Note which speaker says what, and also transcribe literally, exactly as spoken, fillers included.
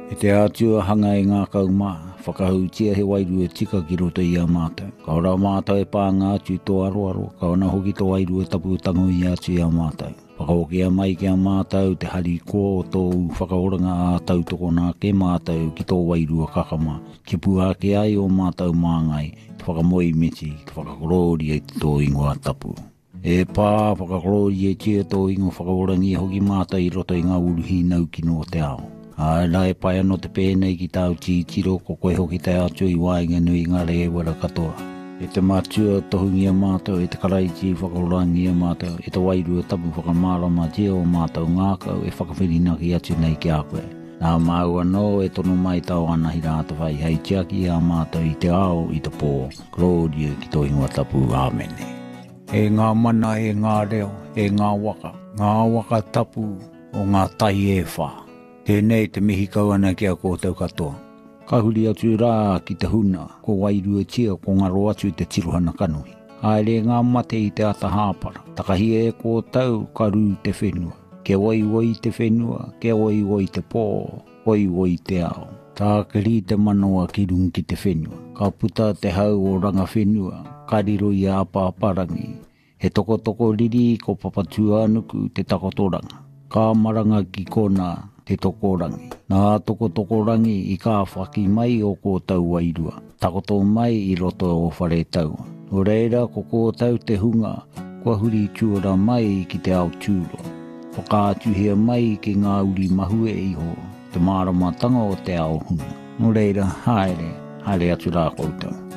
Speaker 1: E te atua hanga e ngā kauma, whakahautia he wairua tika ki roto i a mātou. Ka ora mātou e pānga atu tō aroaro, ka ona hoki tō wairua tapu tango i atu i a mātou. Whakaokia mai ki a mātou te hari ko o tō whakaoranga a tau toko nā ke mātou ki tō wairua kakama. Ki puha ke ai o mātou māngai, te whakamoi meti, te whakakorori e tō ingoa tapu. E pā whakakorori e tia tō ingo whakaorangi hoki mātou i roto i ngā uruhi nau ki no te ao. Ai la e pai anō te pēnei ki tāu titiro ko koe hoki te atu i wāinga nui ngā re wara katoa. E te mātua tohungi a mātou, e te karaiti whakaorangi a mātou, e te wairua tapu whakamārama tia o mātou ngākau e whakawherina ki atu nei ki a koe. Nā mau anō e tono mai tau ana hi rāta whai, hei tiaki a mātou i te ao i te pō. Gloria ki tō ingoa tapu, āmene. E ngā mana e ngā reo, e ngā waka, ngā waka tapu o ngā tai e whā. Tēnei te mihi kauana ki a kōtau katoa. Ka huri atu rā ki te huna, ko wairua tia ko ngaro atu te tirohana kanui. Haere ngā mate i te ata hāpara. Takahi e kōtau ka rū te whenua. Ke oi oi te whenua, ke oi oi te pō, oi oi te ao. Tā kiri te manoa ki rung ki te whenua. Ka puta te hau o ranga whenua, ka riro i a pāparangi. He toko toko riri ko papatua anuku te takotoranga. Ka maranga ki kona te tokorangi. Nā toko tokorangi i kā whaki mai o kōtau wairua. Takoto mai i roto o whare taua. O reira ko kōtau te hunga, kua huri tuara mai ki te ao tūro. Whakātuhia mai ki ngā uri mahue iho, te māramatanga o te ao hunga. O reira, haere, haere atu rā koutou.